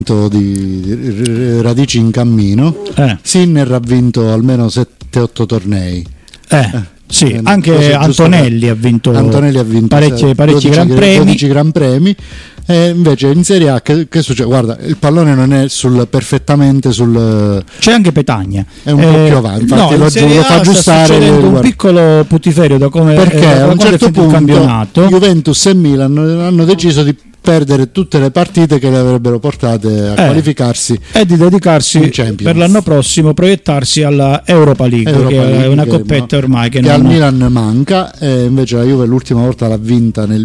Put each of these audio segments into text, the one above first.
di radici in cammino. Sinner ha vinto almeno 7-8 tornei. Sì, anche Antonelli ha vinto parecchi gran premi. 12 gran premi. E invece in Serie A che succede? Guarda, il pallone non è perfettamente sul. C'è anche Petagna. È un po' più avanti. Infatti lo fa aggiustare. Sta un piccolo putiferio da come perché a un certo punto il campionato. Juventus e Milan hanno deciso di perdere tutte le partite che le avrebbero portate a qualificarsi e di dedicarsi per l'anno prossimo, proiettarsi alla Europa League, che è una coppetta ormai che al Milan manca, e invece la Juve l'ultima volta l'ha vinta nel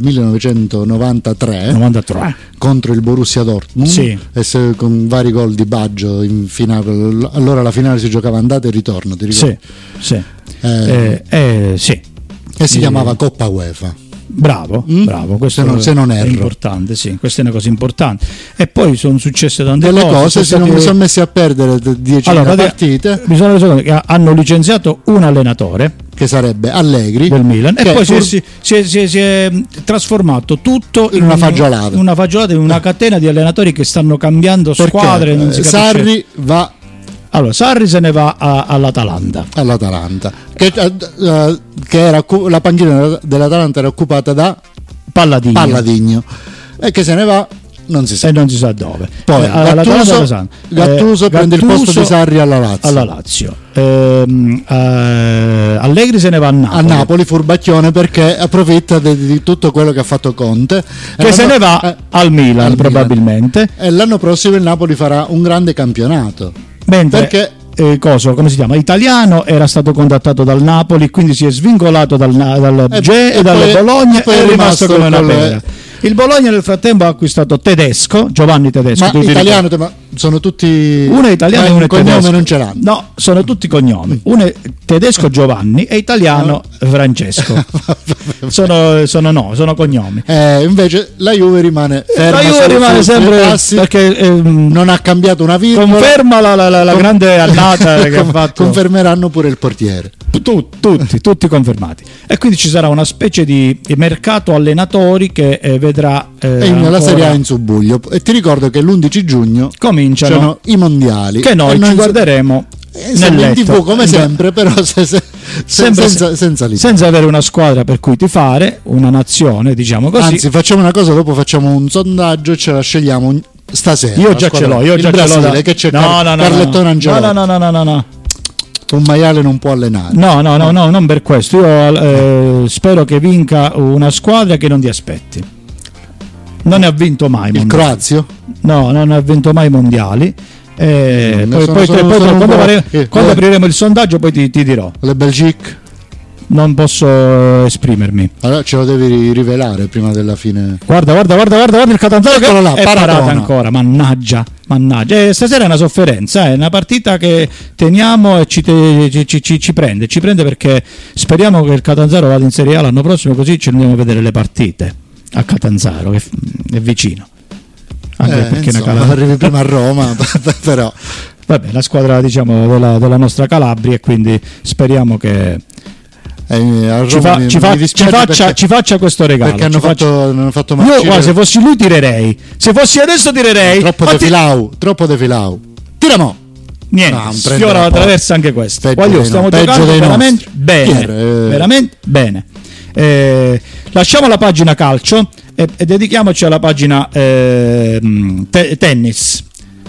1993 contro il Borussia Dortmund, e con vari gol di Baggio in finale. Allora la finale si giocava andata e ritorno, ti ricordi? E si chiamava Coppa UEFA. Bravo, questo se non erro. È importante, questa è una cosa importante. E poi sono successe tante cose, non mi sono messi a perdere 10 partite. Bisogna reso conto che hanno licenziato un allenatore, che sarebbe Allegri del Milan, e poi si è trasformato tutto in una fagiolata, in una catena di allenatori che stanno cambiando squadre. Non si Sarri va. Allora, Sarri se ne va all'Atalanta. Che era la panchina dell'Atalanta era occupata da Palladino, e che se ne va non si sa dove. Poi Gattuso prende il posto di Sarri alla Lazio. Allegri se ne va a Napoli, furbacchione, perché approfitta di tutto quello che ha fatto Conte, che se ne va al Milan probabilmente. E l'anno prossimo il Napoli farà un grande campionato. Perché come si chiama? Italiano era stato contattato dal Napoli, quindi si è svincolato dal Ge e dalle Bologna, e è rimasto come una pera. Il Bologna nel frattempo ha acquistato Giovanni Tedesco. Ma italiano, ma sono tutti. Uno è italiano e uno è cognome tedesco. Non ce l'hanno. No, sono tutti cognomi. Uno è tedesco Giovanni e italiano Francesco. sono cognomi. Invece la Juve rimane ferma. La Juve rimane sempre passi, perché non ha cambiato una virgola. Conferma la grande annata che ha fatto. Confermeranno pure il portiere. Tutti confermati. E quindi ci sarà una specie di mercato allenatori che vedrà la Serie A in subbuglio. E ti ricordo che l'11 giugno cominciano i mondiali che noi ci guarderemo in TV come sempre, però senza avere una squadra per cui tifare, una nazione, diciamo così. Anzi, facciamo una cosa, dopo facciamo un sondaggio e ce la scegliamo stasera. Io già ce l'ho, che c'è Carlettone Angelotti. No. Un maiale non può allenare. No, non per questo. Io spero che vinca una squadra che non ti aspetti. Non ne ha vinto mai. Il Croazio? No, non ha vinto mai mondiali. Quando apriremo il sondaggio poi ti dirò. Le Belgique? Non posso esprimermi. Allora ce lo devi rivelare prima della fine. Guarda il Catanzaro che là, è parato ancora. Mannaggia. Stasera è una sofferenza, è una partita che teniamo e ci prende perché speriamo che il Catanzaro vada in Serie A l'anno prossimo, così ci andiamo a vedere le partite a Catanzaro, che è vicino. Anche perché arrivi prima a Roma, però vabbè, la squadra della nostra Calabria, e quindi speriamo che ci faccia questo regalo, perché hanno fatto marcire. Io se fossi lui tirerei, se fossi adesso tirerei. Troppo defilau. Tiramo. Niente, sfiora la traversa anche questo. Stiamo giocando veramente bene. Lasciamo la pagina calcio e dedichiamoci alla pagina tennis.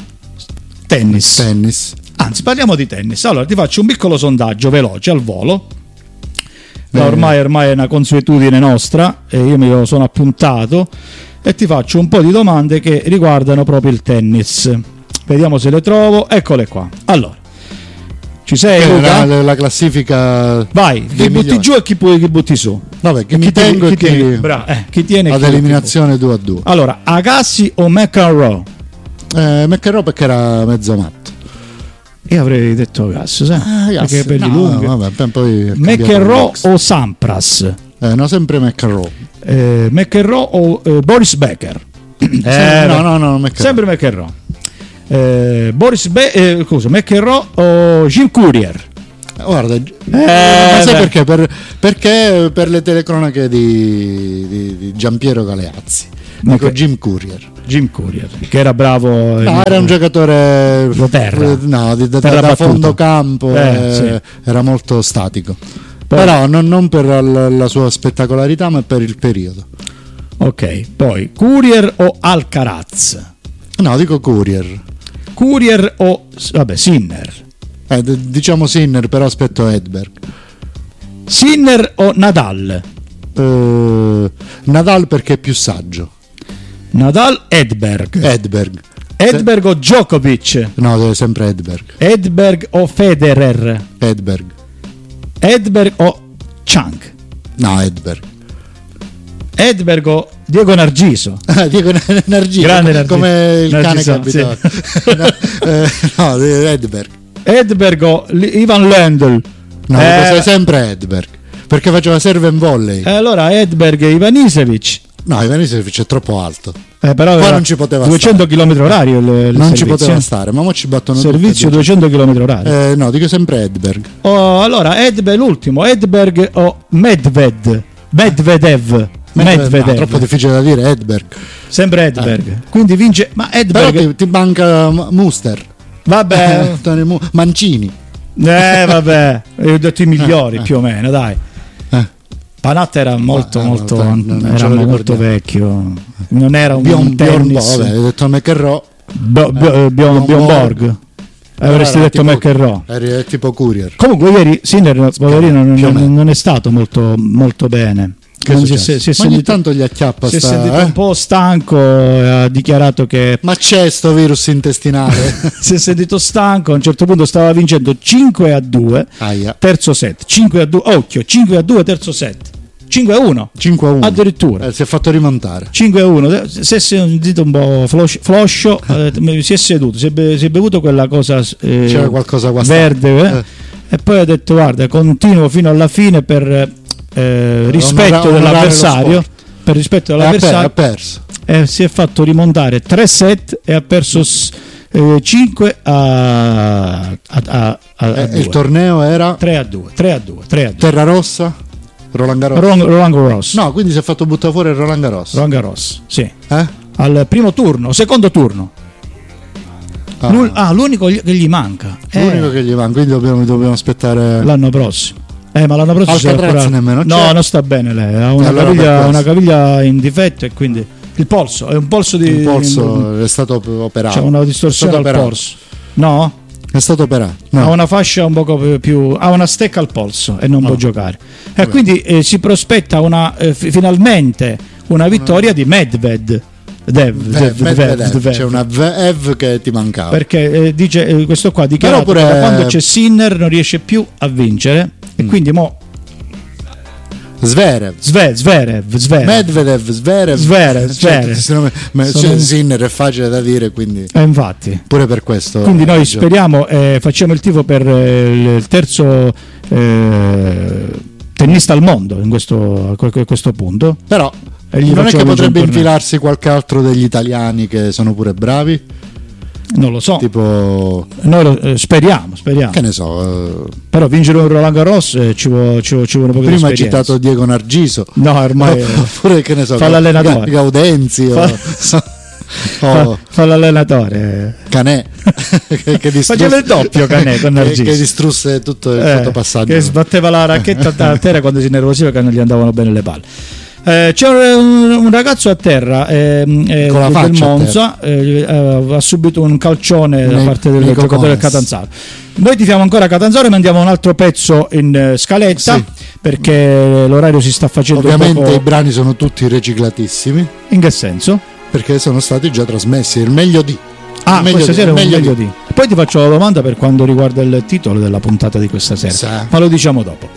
Anzi, parliamo di tennis. Allora ti faccio un piccolo sondaggio veloce al volo. Ormai è una consuetudine nostra, e io me lo sono appuntato, e ti faccio un po' di domande che riguardano proprio il tennis. Vediamo se le trovo. Eccole qua. Allora, ci sei, Luca? La classifica. Vai, chi butti giù e chi butti su. Vabbè, chi tiene ad eliminazione 2-2. Allora, Agassi o McEnroe? McEnroe perché era mezzo matto. Io avrei detto Agassi, sai? Perché per lunghi. Poi McEnroe o Sampras? No, sempre McEnroe. McEnroe o Boris Becker? No, McEnroe. Sempre McEnroe. McEnroe o Jim Courier? Guarda, ma sai perché? Perché per le telecronache di Giampiero Galeazzi. Dico Jim Courier. Jim Courier, che era bravo. No, era un giocatore da terra. No, da fondo campo, sì. Era molto statico. Poi, però non per la sua spettacolarità, ma per il periodo. Ok, poi Courier o Alcaraz? No, dico Courier. Courier o Sinner? Diciamo Sinner, però aspetto Edberg. Sinner o Nadal? Nadal perché è più saggio. Nadal, Edberg. Edberg o Djokovic? No, deve sempre Edberg. Edberg o Federer? Edberg o Chang? No, Edberg. Edberg o Diego Narciso? Diego Narciso, grande Narciso. Come il Narciso, cane che abitava. Sì. No, Edberg. Edberg o Ivan Lendl? No, sei sempre Edberg, perché faceva serve in volley. Allora Edberg e Ivanisevic? No, Ivanisevic è troppo alto. Però qua non ci poteva 200 stare. km orari non servizio. Ci poteva stare, ma mo ci battono servizio 200 km orari. No, dico sempre Edberg. Allora Edberg, l'ultimo, Edberg o Medvedev? No, troppo difficile da dire. Edberg, sempre Edberg. Quindi vince, ma Edberg. Però ti manca Muster. Vabbè, Mancini. Vabbè, ho detto i migliori più o meno, dai. Panatta era molto vecchio, non era un tennis. Vabbè, hai detto McEnroe. Bjorn avresti detto McEnroe. Eri tipo Courier. Comunque ieri Sinner poverino non è stato molto bene. Ogni tanto gli acchiappa. Si è sentito un po' stanco, ha dichiarato che ma c'è sto virus intestinale. Si è sentito stanco, a un certo punto stava vincendo 5-2 terzo set, 5-2, occhio, 5-2 terzo set, 5-1 addirittura, si è fatto rimontare 5-1. Si è sentito un po' floscio, si è seduto, si è bevuto quella cosa, c'era qualcosa qua verde, e poi ha detto guarda, continuo fino alla fine per rispetto dell'avversario, per rispetto dell'avversario. Ha perso. Si è fatto rimontare 3 set e ha perso 5 a il torneo era 3-2. Terra Rossa, Roland Garros. No, quindi si è fatto buttare fuori il Roland Garros, sì. Al primo turno, secondo turno. L'unico che gli manca. L'unico che gli manca, quindi dobbiamo aspettare l'anno prossimo. Ma l'anno prossimo nemmeno non sta bene lei, ha una caviglia in difetto e quindi il polso è stato operato. C'è una distorsione al polso. No? È stato operato. No. Ha una fascia un poco più, ha una stecca al polso e non può giocare. E quindi si prospetta finalmente una vittoria di Medvedev. C'è una Vev che ti mancava. Perché dice questo qua dichiarato che da quando c'è Sinner non riesce più a vincere e quindi mo Zverev. Medvedev, Zverev. Sinner è facile da dire, quindi infatti pure per questo. Quindi noi speriamo, facciamo il tifo per il terzo tennista al mondo a questo punto. Però non è che potrebbe infilarsi qualche altro degli italiani che sono pure bravi? Non lo so. Tipo noi speriamo. Che ne so. Però vincere un Roland Garros ci vuole un po' di esperienza. Prima hai citato Diego Narciso. No, ormai oppure che ne so. Fa l'allenatore. Gaudenzi fa l'allenatore. Canè che faceva il doppio Canè con Narciso. Che distrusse tutto il fotopassaggio. Che sbatteva la racchetta a terra quando si innervosiva, che non gli andavano bene le palle. C'è un ragazzo a terra del Monza, ha subito un calcione da parte del giocatore del Catanzaro. Noi tifiamo ancora Catanzaro e mandiamo un altro pezzo in scaletta, perché l'orario si sta facendo ovviamente un po'. I brani sono tutti riciclatissimi. In che senso? Perché sono stati già trasmessi il meglio di questa sera è un meglio di. Poi ti faccio la domanda per quanto riguarda il titolo della puntata di questa sera, ma lo diciamo dopo.